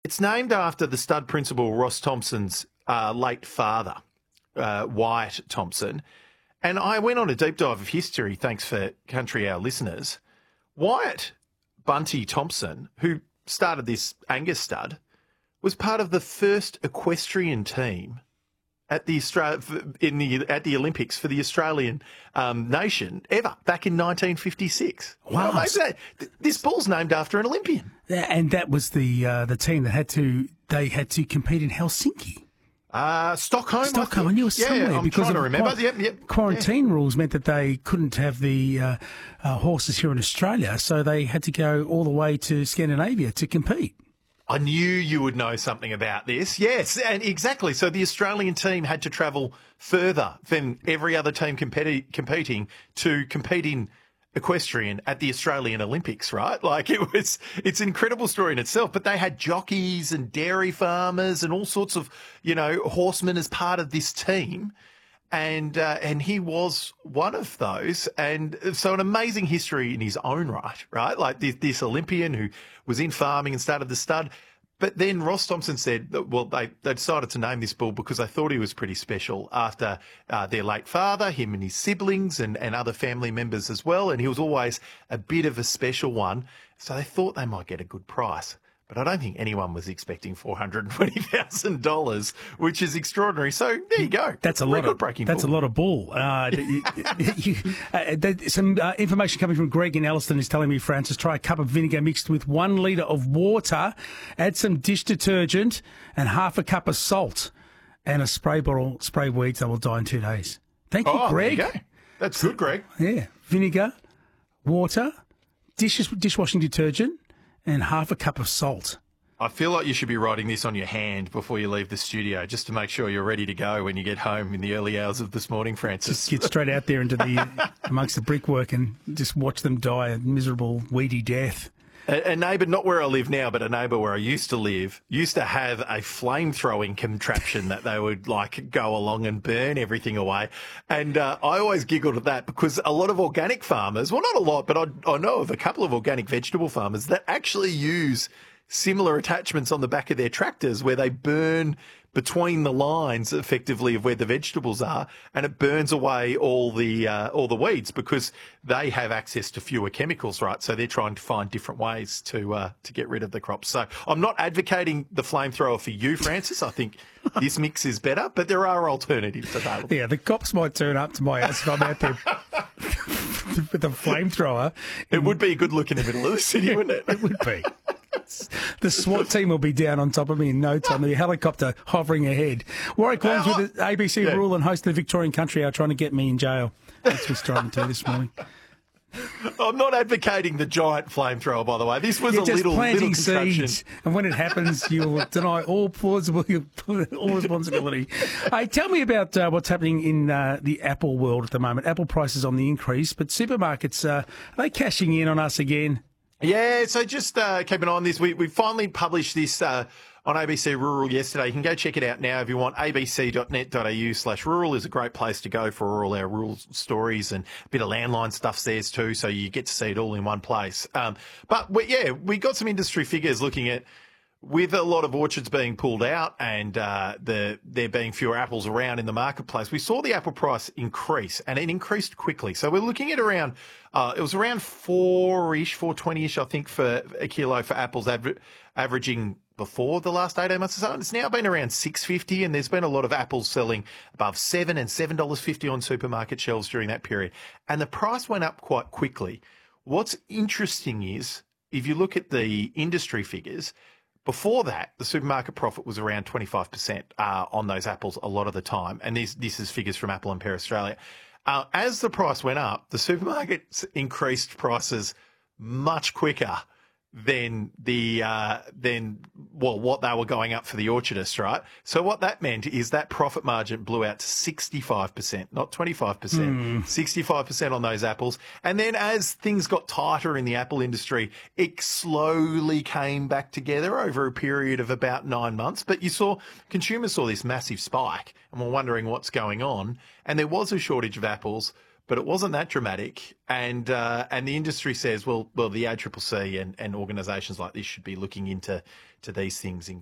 It's named after the stud principal Ross Thompson's late father, Wyatt Thompson. And I went on a deep dive of history, thanks for Country Hour listeners. Wyatt Bunty Thompson, who started this Angus stud, was part of the first equestrian team at the Olympics for the Australian nation ever back in 1956. Wow! This bull's named after an Olympian. And that was the team that had to compete in Helsinki. Stockholm. I knew it was somewhere. I'm because trying to remember. Quarantine rules meant that they couldn't have the horses here in Australia, so they had to go all the way to Scandinavia to compete. I knew you would know something about this. Yes, and exactly. So the Australian team had to travel further than every other team competing to compete in equestrian at the Australian Olympics, right? Like it's an incredible story in itself, but they had jockeys and dairy farmers and all sorts of, horsemen as part of this team. And he was one of those. And so an amazing history in his own right? Like this Olympian who was in farming and started the stud. But then Ross Thompson said that, well, they decided to name this bull because they thought he was pretty special after their late father, him and his siblings and other family members as well. And he was always a bit of a special one. So they thought they might get a good price. But I don't think anyone was expecting $420,000, which is extraordinary. So there you go. That's a lot of bull. Some information coming from Greg in Elliston is telling me, Francis, try a cup of vinegar mixed with 1 litre of water, add some dish detergent and half a cup of salt and a spray bottle, spray weeds. They will die in 2 days. Thank you, Greg. There you go. That's good, Greg. Yeah. Vinegar, water, dishwashing detergent, and half a cup of salt. I feel like you should be writing this on your hand before you leave the studio, just to make sure you're ready to go when you get home in the early hours of this morning, Francis. Just get straight out there into amongst the brickwork and just watch them die a miserable, weedy death. A neighbour, not where I live now, but a neighbour where I used to live, used to have a flame-throwing contraption that they would go along and burn everything away. And I always giggled at that because a lot of organic farmers, well, not a lot, but I know of a couple of organic vegetable farmers that actually use similar attachments on the back of their tractors where they burn between the lines effectively of where the vegetables are, and it burns away all the weeds because they have access to fewer chemicals, right? So they're trying to find different ways to get rid of the crops. So I'm not advocating the flamethrower for you, Francis. I think this mix is better, but there are alternatives available. Yeah, the cops might turn up to my house if I'm out there with a flamethrower. It would be a good look in the middle of the city, wouldn't it? It would be. The SWAT team will be down on top of me in no time. The helicopter hovering ahead. Warwick Long's with the ABC Rural and host of the Victorian Country Hour trying to get me in jail. That's what's trying to do this morning. I'm not advocating the giant flamethrower, by the way. This was You're just little planting construction. seeds, and when it happens, you'll deny all responsibility. Hey, tell me about what's happening in the Apple world at the moment. Apple prices on the increase, but supermarkets, are they cashing in on us again? Yeah, so just keep an eye on this. We finally published this on ABC Rural yesterday. You can go check it out now if you want. abc.net.au/rural is a great place to go for all our rural stories, and a bit of landline stuff's there too, so you get to see it all in one place. But we got some industry figures looking at, with a lot of orchards being pulled out and there being fewer apples around in the marketplace, we saw the apple price increase, and it increased quickly. So we're looking at around, it was around $4.20-ish, I think, for a kilo for apples, averaging before the last 18 months or so. And it's now been around $6.50, and there's been a lot of apples selling above $7 and $7.50 on supermarket shelves during that period. And the price went up quite quickly. What's interesting is, if you look at the industry figures, before that, the supermarket profit was around 25% on those apples a lot of the time. And this is figures from Apple and Pear Australia. As the price went up, the supermarkets increased prices much quicker than what they were going up for the orchardists, right? So what that meant is that profit margin blew out to 65%, not 25%, 65% on those apples. And then as things got tighter in the apple industry, it slowly came back together over a period of about 9 months. But consumers saw this massive spike and were wondering what's going on. And there was a shortage of apples, but it wasn't that dramatic. And the industry says, well, the ACCC and organisations like this should be looking into these things